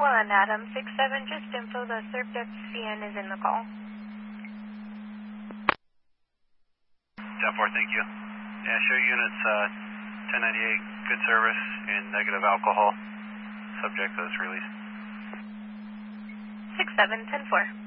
Adam 67, just info, the Serpdex CN is in the call. 10-4, thank you. Yeah, show units 1098, good service and negative alcohol. Subject was released. 67, 10-4.